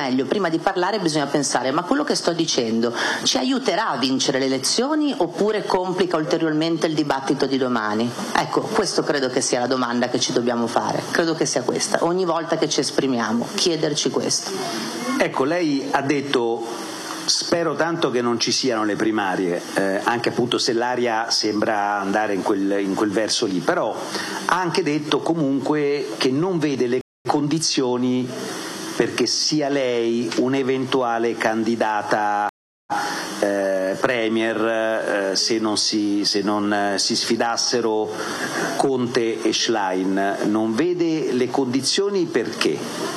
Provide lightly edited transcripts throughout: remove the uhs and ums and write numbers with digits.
meglio, prima di parlare bisogna pensare: ma quello che sto dicendo ci aiuterà a vincere le elezioni oppure complica ulteriormente il dibattito di domani? Ecco, questo credo che sia la domanda che ci dobbiamo fare, credo che sia questa, ogni volta che ci esprimiamo, chiederci questo. Ecco, lei ha detto: spero tanto che non ci siano le primarie, anche appunto se l'aria sembra andare in quel verso lì, però ha anche detto comunque che non vede le condizioni perché sia lei un'eventuale candidata premier se non si sfidassero Conte e Schlein. Non vede le condizioni perché?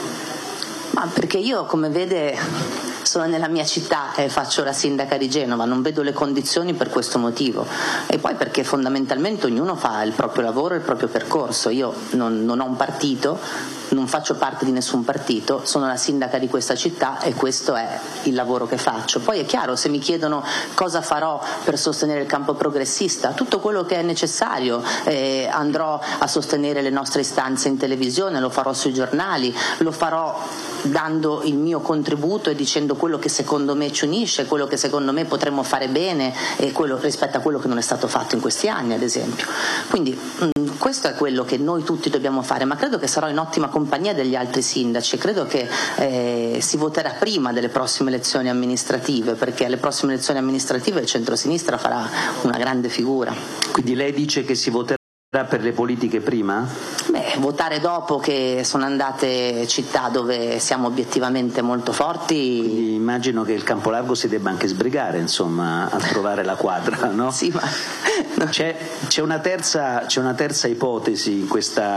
Ma perché io, come vede, sono nella mia città e faccio la sindaca di Genova, non vedo le condizioni per questo motivo, e poi perché fondamentalmente ognuno fa il proprio lavoro e il proprio percorso. Io non ho un partito, non faccio parte di nessun partito, sono la sindaca di questa città e questo è il lavoro che faccio. Poi è chiaro, se mi chiedono cosa farò per sostenere il campo progressista, tutto quello che è necessario, andrò a sostenere le nostre istanze in televisione, lo farò sui giornali, lo farò dando il mio contributo e dicendo quello che secondo me ci unisce, quello che secondo me potremmo fare bene e quello rispetto a quello che non è stato fatto in questi anni, ad esempio. Quindi questo è quello che noi tutti dobbiamo fare, ma credo che sarò in ottima compagnia degli altri sindaci. Credo che si voterà prima delle prossime elezioni amministrative, perché alle prossime elezioni amministrative il centrosinistra farà una grande figura. Quindi lei dice che si voterà per le politiche prima? Beh, votare dopo che sono andate città dove siamo obiettivamente molto forti. Quindi immagino che il Campolargo si debba anche sbrigare, insomma, a trovare la quadra, no? Sì, ma c'è una terza ipotesi in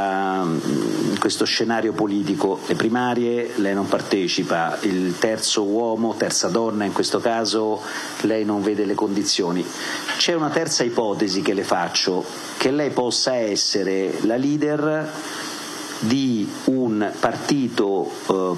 questo scenario politico. Le primarie, lei non partecipa, il terzo uomo, terza donna in questo caso, lei non vede le condizioni. C'è una terza ipotesi che le faccio, che lei possa essere la leader di un partito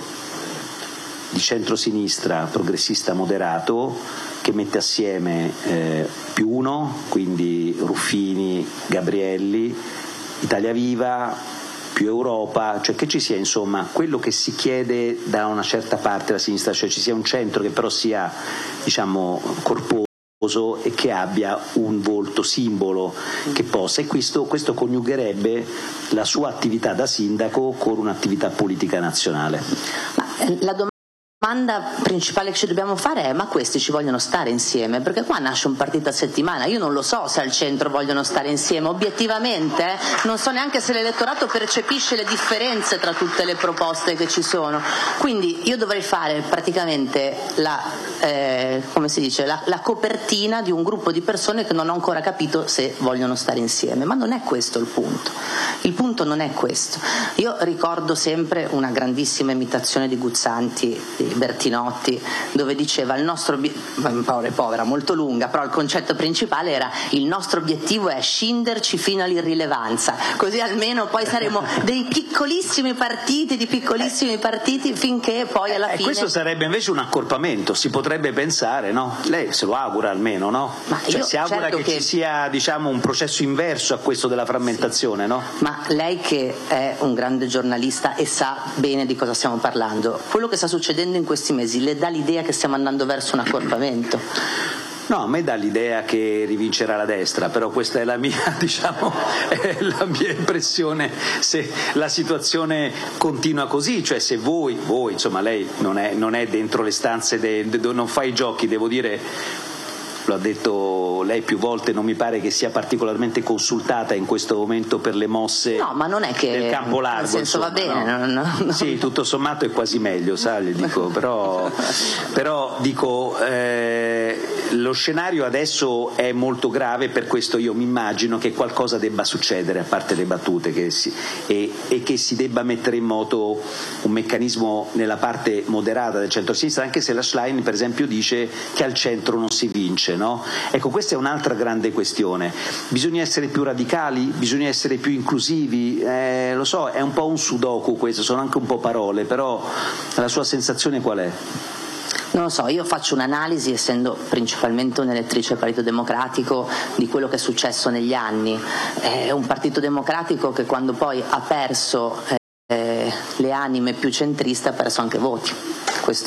di centrosinistra progressista moderato che mette assieme più uno, quindi Ruffini, Gabrielli, Italia Viva, più Europa, cioè che ci sia insomma quello che si chiede da una certa parte della sinistra, cioè ci sia un centro che però sia, diciamo, corposo e che abbia un volto simbolo che possa, e questo coniugherebbe la sua attività da sindaco con un'attività politica nazionale. La domanda principale che ci dobbiamo fare è: ma questi ci vogliono stare insieme? Perché qua nasce un partito a settimana, io non lo so se al centro vogliono stare insieme, obiettivamente non so neanche se l'elettorato percepisce le differenze tra tutte le proposte che ci sono, quindi io dovrei fare praticamente la copertina di un gruppo di persone che non ho ancora capito se vogliono stare insieme, ma non è questo il punto non è questo. Io ricordo sempre una grandissima imitazione di Guzzanti, di Bertinotti, dove diceva il nostro povera, molto lunga, però il concetto principale era: il nostro obiettivo è scinderci fino all'irrilevanza, così almeno poi saremo dei piccolissimi partiti finché poi alla fine. Questo sarebbe invece un accorpamento, si potrebbe pensare, no? Lei se lo augura almeno, no? Cioè, si augura che ci sia, diciamo, un processo inverso a questo della frammentazione, sì. No? Ma lei che è un grande giornalista e sa bene di cosa stiamo parlando, quello che sta succedendo in questi mesi le dà l'idea che stiamo andando verso un accorpamento? No, a me dà l'idea che rivincerà la destra, però questa è la mia, diciamo, è la mia impressione se la situazione continua così, cioè se voi insomma, lei non è dentro le stanze, non fa i giochi, devo dire. Lo ha detto lei più volte, non mi pare che sia particolarmente consultata in questo momento per le mosse. No, ma non è che del campo largo, nel senso, insomma, va bene, no. Sì, tutto sommato è quasi meglio, sa, le dico, però dico lo scenario adesso è molto grave, per questo io mi immagino che qualcosa debba succedere, a parte le battute, e che si debba mettere in moto un meccanismo nella parte moderata del centro-sinistra, anche se la Schlein per esempio dice che al centro non si vince. No? Ecco, questa è un'altra grande questione. Bisogna essere più radicali, bisogna essere più inclusivi, lo so, è un po' un sudoku questo, sono anche un po' parole, però la sua sensazione qual è? Non lo so, io faccio un'analisi, essendo principalmente un'elettrice del Partito Democratico, di quello che è successo negli anni. È un Partito Democratico che quando poi ha perso le anime più centriste ha perso anche voti.